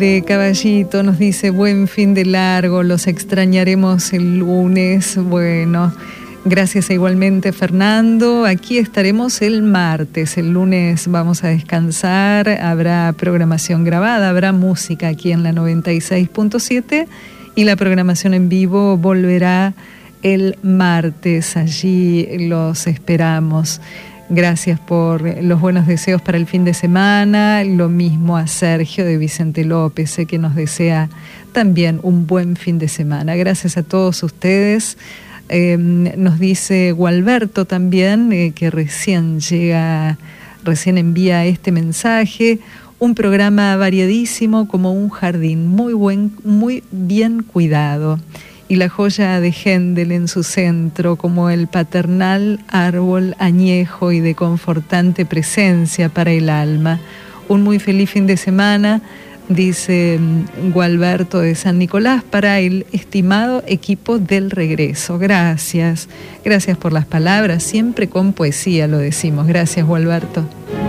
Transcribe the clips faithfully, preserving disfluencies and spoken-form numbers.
desde Caballito nos dice buen fin de largo, los extrañaremos el lunes. Bueno, gracias igualmente Fernando, aquí estaremos el martes, el lunes vamos a descansar, habrá programación grabada, habrá música aquí en la noventa y seis punto siete y la programación en vivo volverá el martes, allí los esperamos. Gracias por los buenos deseos para el fin de semana, lo mismo a Sergio de Vicente López, sé que nos desea también un buen fin de semana. Gracias a todos ustedes. Eh, nos dice Gualberto también, eh, que recién llega, recién envía este mensaje. Un programa variadísimo como un jardín, muy buen, muy bien cuidado. Y la joya de Händel en su centro, como el paternal árbol añejo y de confortante presencia para el alma. Un muy feliz fin de semana, dice Gualberto de San Nicolás, para el estimado equipo del regreso. Gracias, gracias por las palabras, siempre con poesía lo decimos. Gracias, Gualberto.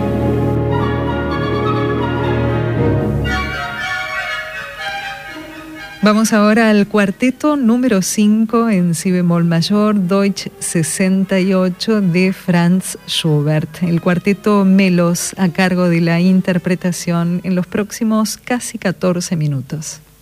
Vamos ahora al cuarteto número cinco en si bemol mayor, Deutsch sesenta y ocho de Franz Schubert. El cuarteto Melos a cargo de la interpretación en los próximos casi catorce minutos.